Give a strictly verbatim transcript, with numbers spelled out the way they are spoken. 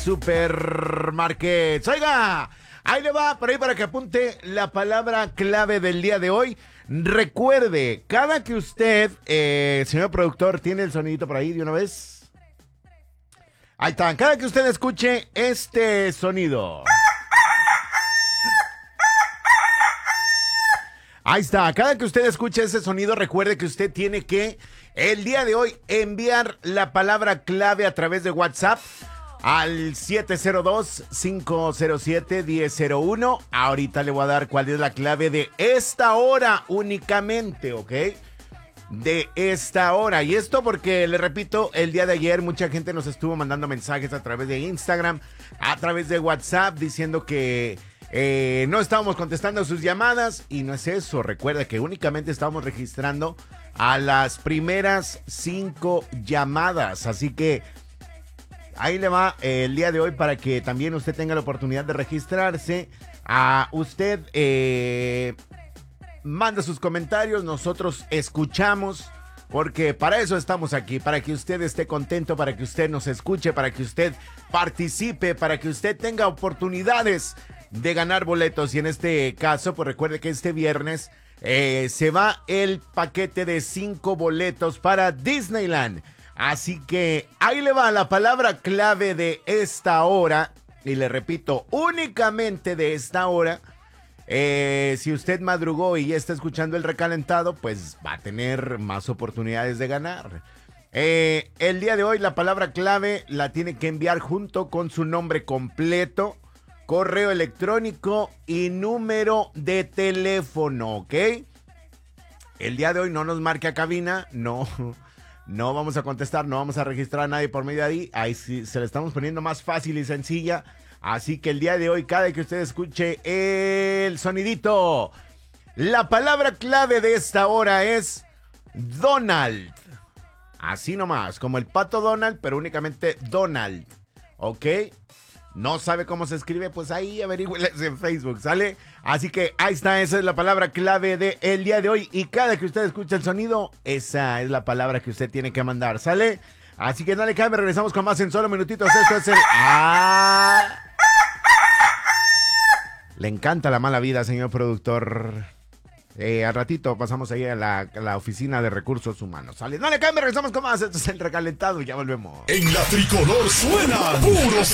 Supermarket. Oiga, ahí le va, por ahí para que apunte la palabra clave del día de hoy. Recuerde, cada que usted, eh, señor productor, tiene el sonidito por ahí de una vez. Ahí está, cada que usted escuche este sonido. Ahí está, cada que usted escuche ese sonido, recuerde que usted tiene que, el día de hoy, enviar la palabra clave a través de WhatsApp al siete cero dos, cinco cero siete, uno cero cero uno. Ahorita le voy a dar cuál es la clave de esta hora únicamente, ¿ok? De esta hora. Y esto porque, le repito, el día de ayer mucha gente nos estuvo mandando mensajes a través de Instagram, a través de WhatsApp, diciendo que eh, no estábamos contestando sus llamadas. Y no es eso, recuerda que únicamente estábamos registrando a las primeras cinco llamadas. Así que ahí le va eh, el día de hoy para que también usted tenga la oportunidad de registrarse. A usted eh, manda sus comentarios, nosotros escuchamos, porque para eso estamos aquí, para que usted esté contento, para que usted nos escuche, para que usted participe, para que usted tenga oportunidades de ganar boletos. Y en este caso, pues recuerde que este viernes eh, se va el paquete de cinco boletos para Disneyland. Así que ahí le va la palabra clave de esta hora. Y le repito, únicamente de esta hora. Eh, si usted madrugó y ya está escuchando el recalentado, pues va a tener más oportunidades de ganar. Eh, el día de hoy la palabra clave la tiene que enviar junto con su nombre completo, correo electrónico y número de teléfono, ¿ok? El día de hoy no nos marque a cabina, no... No vamos a contestar, no vamos a registrar a nadie por medio de ahí. Ahí sí, se le estamos poniendo más fácil y sencilla. Así que el día de hoy, cada vez que usted escuche el sonidito, la palabra clave de esta hora es Donald. Así nomás, como el pato Donald, pero únicamente Donald. ¿Ok? ¿No sabe cómo se escribe? Pues ahí averígüeles en Facebook, ¿sale? Así que ahí está, esa es la palabra clave del día de hoy. Y cada que usted escuche el sonido, esa es la palabra que usted tiene que mandar, ¿sale? Así que no le cambie, regresamos con más en solo minutitos. Esto es el... ¡Ah! Le encanta la mala vida, señor productor. Eh, al ratito pasamos ahí a la, a la oficina de recursos humanos, ¿sale? No le cambie, regresamos con más. Esto es el recalentado y ya volvemos. En la tricolor suena puros